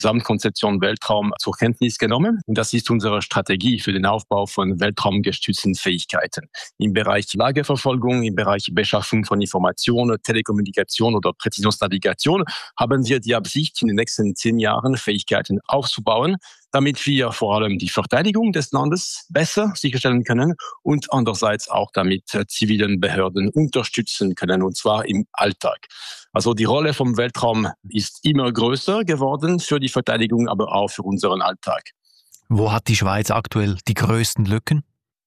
Gesamtkonzeption Weltraum zur Kenntnis genommen. Und das ist unsere Strategie für den Aufbau von weltraumgestützten Fähigkeiten. Im Bereich Lageverfolgung, im Bereich Beschaffung von Informationen, Telekommunikation oder Präzisionsnavigation haben wir die Absicht, in den nächsten 10 Jahren Fähigkeiten aufzubauen, damit wir vor allem die Verteidigung des Landes besser sicherstellen können und andererseits auch damit zivilen Behörden unterstützen können, und zwar im Alltag. Also die Rolle vom Weltraum ist immer größer geworden für die Verteidigung, aber auch für unseren Alltag. Wo hat die Schweiz aktuell die größten Lücken?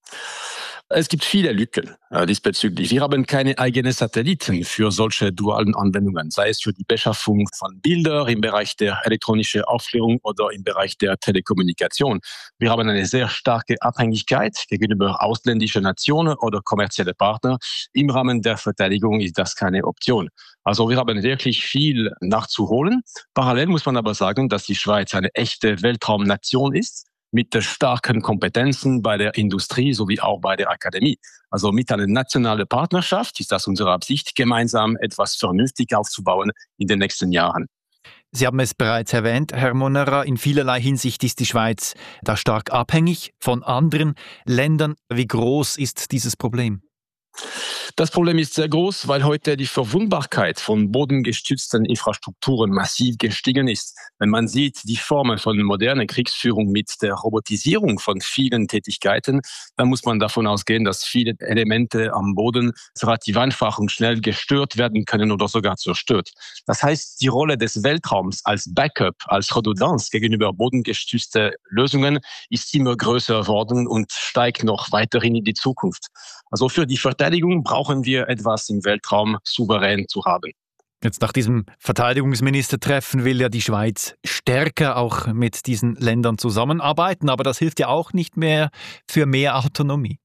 Es gibt viele Lücken diesbezüglich. Wir haben keine eigenen Satelliten für solche dualen Anwendungen, sei es für die Beschaffung von Bildern im Bereich der elektronischen Aufklärung oder im Bereich der Telekommunikation. Wir haben eine sehr starke Abhängigkeit gegenüber ausländischen Nationen oder kommerziellen Partnern. Im Rahmen der Verteidigung ist das keine Option. Also wir haben wirklich viel nachzuholen. Parallel muss man aber sagen, dass die Schweiz eine echte Weltraumnation ist, mit starken Kompetenzen bei der Industrie sowie auch bei der Akademie. Also mit einer nationalen Partnerschaft ist das unsere Absicht, gemeinsam etwas vernünftig aufzubauen in den nächsten Jahren. Sie haben es bereits erwähnt, Herr Monnerat, in vielerlei Hinsicht ist die Schweiz da stark abhängig von anderen Ländern. Wie groß ist dieses Problem? Das Problem ist sehr groß, weil heute die Verwundbarkeit von bodengestützten Infrastrukturen massiv gestiegen ist. Wenn man sieht, die Formen von moderner Kriegsführung mit der Robotisierung von vielen Tätigkeiten, dann muss man davon ausgehen, dass viele Elemente am Boden relativ einfach und schnell gestört werden können oder sogar zerstört. Das heißt, die Rolle des Weltraums als Backup, als Redundanz gegenüber bodengestützten Lösungen ist immer größer geworden und steigt noch weiterhin in die Zukunft. Also für die Verteidigung brauchen wir etwas im Weltraum souverän zu haben. Jetzt nach diesem Verteidigungsministertreffen will ja die Schweiz stärker auch mit diesen Ländern zusammenarbeiten, aber das hilft ja auch nicht mehr für mehr Autonomie.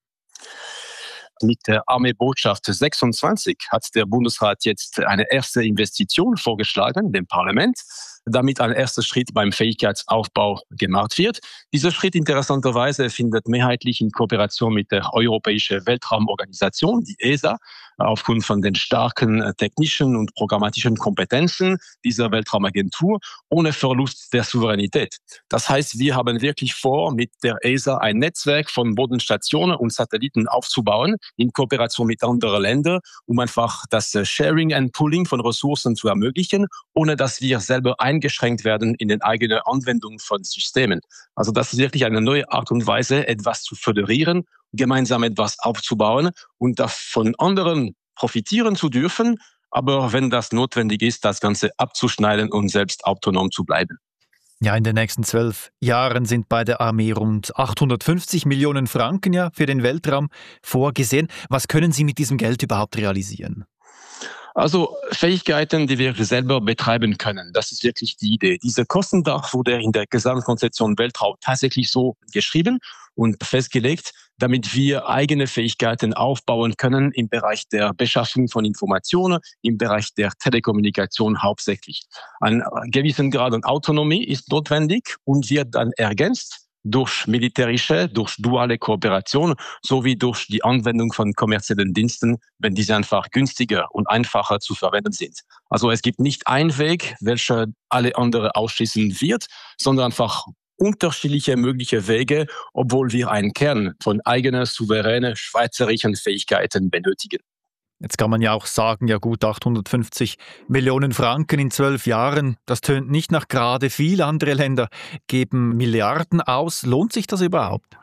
Mit der Armeebotschaft 26 hat der Bundesrat jetzt eine erste Investition vorgeschlagen, dem Parlament, damit ein erster Schritt beim Fähigkeitsaufbau gemacht wird. Dieser Schritt interessanterweise findet mehrheitlich in Kooperation mit der Europäischen Weltraumorganisation, die ESA, aufgrund von den starken technischen und programmatischen Kompetenzen dieser Weltraumagentur, ohne Verlust der Souveränität. Das heißt, wir haben wirklich vor, mit der ESA ein Netzwerk von Bodenstationen und Satelliten aufzubauen, in Kooperation mit anderen Ländern, um einfach das Sharing and Pooling von Ressourcen zu ermöglichen, ohne dass wir selber eingeschränkt werden in den eigenen Anwendungen von Systemen. Also das ist wirklich eine neue Art und Weise, etwas zu föderieren, gemeinsam etwas aufzubauen und von anderen profitieren zu dürfen, aber wenn das notwendig ist, das Ganze abzuschneiden und selbst autonom zu bleiben. Ja, in den nächsten 12 Jahren sind bei der Armee rund 850 Millionen Franken für den Weltraum vorgesehen. Was können Sie mit diesem Geld überhaupt realisieren? Also Fähigkeiten, die wir selber betreiben können, das ist wirklich die Idee. Dieser Kostendach wurde in der Gesamtkonzeption Weltraum tatsächlich so geschrieben und festgelegt, damit wir eigene Fähigkeiten aufbauen können im Bereich der Beschaffung von Informationen, im Bereich der Telekommunikation hauptsächlich. Ein gewissen Grad an Autonomie ist notwendig und wird dann ergänzt durch militärische, durch duale Kooperation sowie durch die Anwendung von kommerziellen Diensten, wenn diese einfach günstiger und einfacher zu verwenden sind. Also es gibt nicht einen Weg, welcher alle anderen ausschließen wird, sondern einfach unterschiedliche mögliche Wege, obwohl wir einen Kern von eigenen, souveränen, schweizerischen Fähigkeiten benötigen. Jetzt kann man ja auch sagen, ja gut, 850 Millionen Franken in 12 Jahren, das tönt nicht nach gerade viel. Andere Länder geben Milliarden aus. Lohnt sich das überhaupt?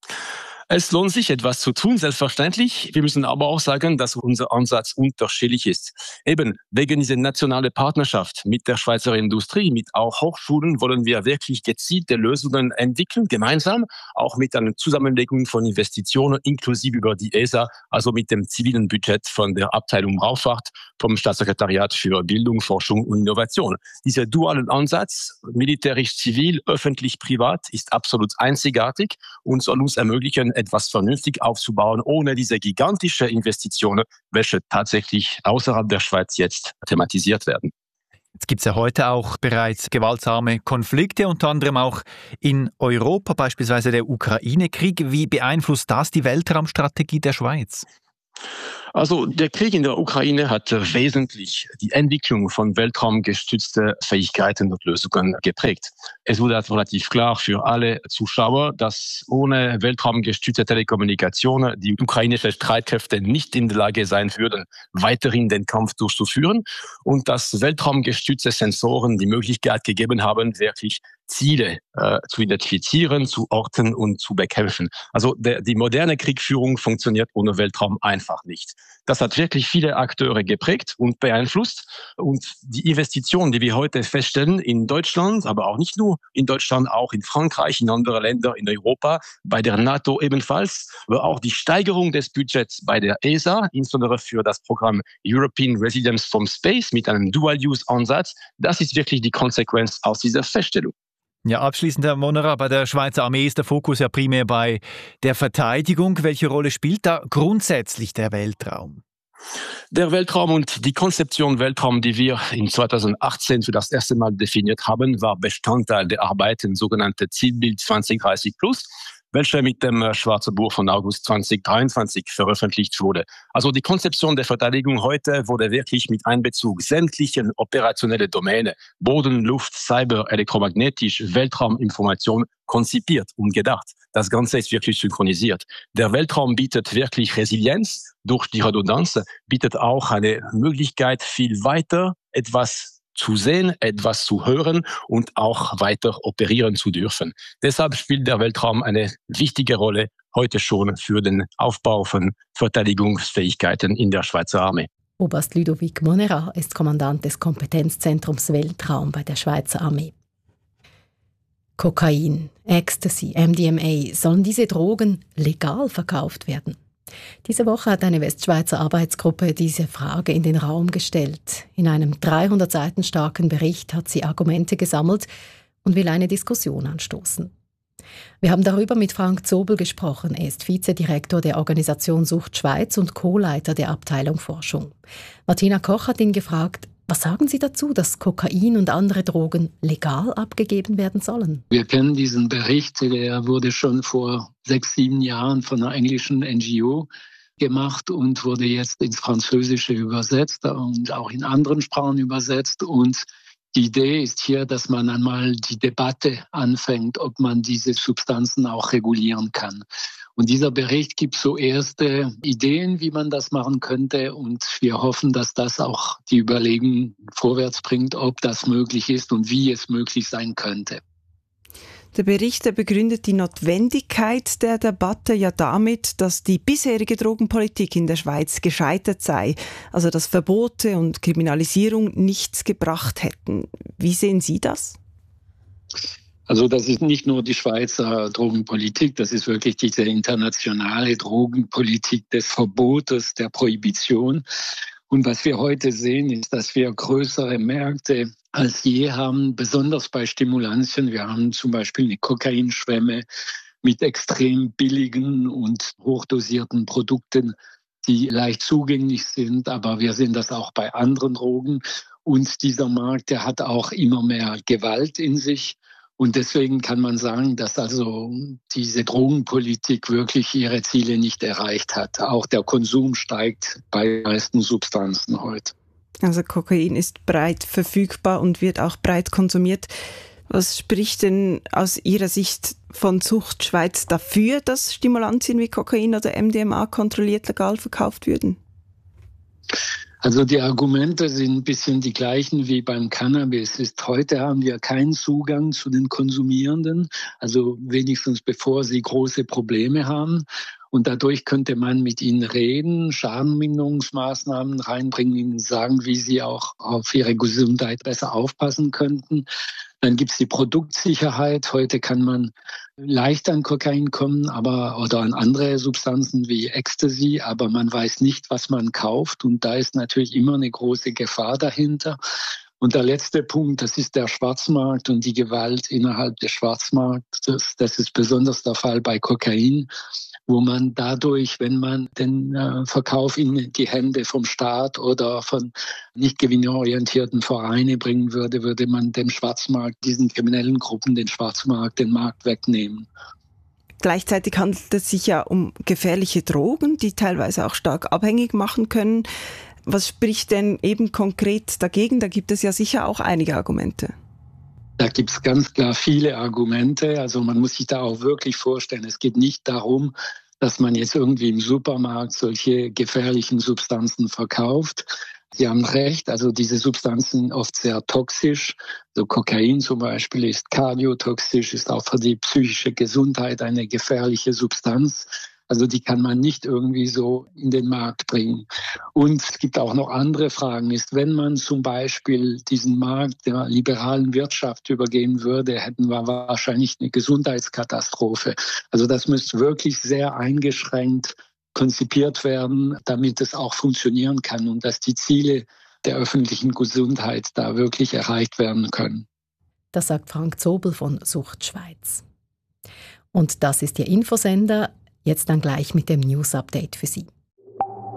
Es lohnt sich, etwas zu tun, selbstverständlich. Wir müssen aber auch sagen, dass unser Ansatz unterschiedlich ist. Eben wegen dieser nationalen Partnerschaft mit der Schweizer Industrie, mit auch Hochschulen, wollen wir wirklich gezielte Lösungen entwickeln, gemeinsam, auch mit einer Zusammenlegung von Investitionen, inklusive über die ESA, also mit dem zivilen Budget von der Abteilung Raumfahrt, vom Staatssekretariat für Bildung, Forschung und Innovation. Dieser dualen Ansatz, militärisch-zivil, öffentlich-privat, ist absolut einzigartig und soll uns ermöglichen, etwas vernünftig aufzubauen, ohne diese gigantische Investitionen, welche tatsächlich außerhalb der Schweiz jetzt thematisiert werden. Jetzt gibt es ja heute auch bereits gewaltsame Konflikte, unter anderem auch in Europa, beispielsweise der Ukraine-Krieg. Wie beeinflusst das die Weltraumstrategie der Schweiz? Also der Krieg in der Ukraine hat wesentlich die Entwicklung von weltraumgestützten Fähigkeiten und Lösungen geprägt. Es wurde relativ klar für alle Zuschauer, dass ohne weltraumgestützte Telekommunikation die ukrainischen Streitkräfte nicht in der Lage sein würden, weiterhin den Kampf durchzuführen und dass weltraumgestützte Sensoren die Möglichkeit gegeben haben, wirklich Ziele zu identifizieren, zu orten und zu bekämpfen. Also die moderne Kriegführung funktioniert ohne Weltraum einfach nicht. Das hat wirklich viele Akteure geprägt und beeinflusst. Und die Investitionen, die wir heute feststellen in Deutschland, aber auch nicht nur in Deutschland, auch in Frankreich, in anderen Ländern in Europa, bei der NATO ebenfalls, aber auch die Steigerung des Budgets bei der ESA, insbesondere für das Programm European Resilience from Space mit einem Dual-Use-Ansatz, das ist wirklich die Konsequenz aus dieser Feststellung. Ja, abschließend, Herr Monnerat, bei der Schweizer Armee ist der Fokus ja primär bei der Verteidigung. Welche Rolle spielt da grundsätzlich der Weltraum? Der Weltraum und die Konzeption Weltraum, die wir in 2018 für das erste Mal definiert haben, war Bestandteil der Arbeiten sogenannte Zielbild 2030 Plus, welche mit dem Schwarzen Buch von August 2023 veröffentlicht wurde. Also die Konzeption der Verteidigung heute wurde wirklich mit Einbezug sämtlichen operationelle Domäne, Boden, Luft, Cyber, elektromagnetisch, Weltrauminformation konzipiert und gedacht. Das Ganze ist wirklich synchronisiert. Der Weltraum bietet wirklich Resilienz durch die Redundanz, bietet auch eine Möglichkeit, viel weiter etwas zu sehen, etwas zu hören und auch weiter operieren zu dürfen. Deshalb spielt der Weltraum eine wichtige Rolle heute schon für den Aufbau von Verteidigungsfähigkeiten in der Schweizer Armee. Oberst Ludovic Monnerat ist Kommandant des Kompetenzzentrums Weltraum bei der Schweizer Armee. Kokain, Ecstasy, MDMA, sollen diese Drogen legal verkauft werden? Diese Woche hat eine Westschweizer Arbeitsgruppe diese Frage in den Raum gestellt. In einem 300 Seiten starken Bericht hat sie Argumente gesammelt und will eine Diskussion anstoßen. Wir haben darüber mit Frank Zobel gesprochen. Er ist Vizedirektor der Organisation Sucht Schweiz und Co-Leiter der Abteilung Forschung. Martina Koch hat ihn gefragt, was sagen Sie dazu, dass Kokain und andere Drogen legal abgegeben werden sollen? Wir kennen diesen Bericht, der wurde schon vor 6, 7 Jahren von einer englischen NGO gemacht und wurde jetzt ins Französische übersetzt und auch in anderen Sprachen übersetzt. Und die Idee ist hier, dass man einmal die Debatte anfängt, ob man diese Substanzen auch regulieren kann. Und dieser Bericht gibt so erste Ideen, wie man das machen könnte. Und wir hoffen, dass das auch die Überlegungen vorwärts bringt, ob das möglich ist und wie es möglich sein könnte. Der Bericht begründet die Notwendigkeit der Debatte ja damit, dass die bisherige Drogenpolitik in der Schweiz gescheitert sei, also dass Verbote und Kriminalisierung nichts gebracht hätten. Wie sehen Sie das? Also das ist nicht nur die Schweizer Drogenpolitik, das ist wirklich diese internationale Drogenpolitik des Verbotes, der Prohibition. Und was wir heute sehen, ist, dass wir größere Märkte als je haben, besonders bei Stimulantien. Wir haben zum Beispiel eine Kokainschwemme mit extrem billigen und hochdosierten Produkten, die leicht zugänglich sind. Aber wir sehen das auch bei anderen Drogen. Und dieser Markt, der hat auch immer mehr Gewalt in sich. Und deswegen kann man sagen, dass also diese Drogenpolitik wirklich ihre Ziele nicht erreicht hat. Auch der Konsum steigt bei den meisten Substanzen heute. Also Kokain ist breit verfügbar und wird auch breit konsumiert. Was spricht denn aus Ihrer Sicht von Sucht Schweiz dafür, dass Stimulantien wie Kokain oder MDMA kontrolliert legal verkauft würden? Also die Argumente sind ein bisschen die gleichen wie beim Cannabis. Heute haben wir keinen Zugang zu den Konsumierenden, also wenigstens bevor sie große Probleme haben. Und dadurch könnte man mit ihnen reden, Schadenminderungsmaßnahmen reinbringen, ihnen sagen, wie sie auch auf ihre Gesundheit besser aufpassen könnten. Dann gibt es die Produktsicherheit. Heute kann man leicht an Kokain kommen, oder an andere Substanzen wie Ecstasy, aber man weiß nicht, was man kauft. Und da ist natürlich immer eine große Gefahr dahinter. Und der letzte Punkt, das ist der Schwarzmarkt und die Gewalt innerhalb des Schwarzmarktes. Das ist besonders der Fall bei Kokain, wo man dadurch, wenn man den Verkauf in die Hände vom Staat oder von nicht gewinnorientierten Vereinen bringen würde, würde man dem Schwarzmarkt, diesen kriminellen Gruppen den Schwarzmarkt, den Markt wegnehmen. Gleichzeitig handelt es sich ja um gefährliche Drogen, die teilweise auch stark abhängig machen können. Was spricht denn eben konkret dagegen? Da gibt es ja sicher auch einige Argumente. Da gibt es ganz klar viele Argumente. Also man muss sich da auch wirklich vorstellen, es geht nicht darum, dass man jetzt irgendwie im Supermarkt solche gefährlichen Substanzen verkauft. Sie haben recht, also diese Substanzen oft sehr toxisch. So Kokain zum Beispiel ist kardiotoxisch, ist auch für die psychische Gesundheit eine gefährliche Substanz. Also die kann man nicht irgendwie so in den Markt bringen. Und es gibt auch noch andere Fragen. Wenn man zum Beispiel diesen Markt der liberalen Wirtschaft übergehen würde, hätten wir wahrscheinlich eine Gesundheitskatastrophe. Also das müsste wirklich sehr eingeschränkt konzipiert werden, damit es auch funktionieren kann und dass die Ziele der öffentlichen Gesundheit da wirklich erreicht werden können. Das sagt Frank Zobel von Sucht Schweiz. Und das ist Ihr Infosender. Jetzt dann gleich mit dem News-Update für Sie.